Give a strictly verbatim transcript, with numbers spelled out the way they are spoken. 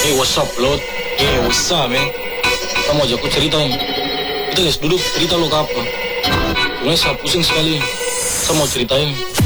Hey, what's up, Lord? Hey, what's up, man? Kamu ajak aku cerita nih. Kita guys, duduk, cerita lo ke apa? Sebenarnya saya pusing sekali. Saya mau ceritain.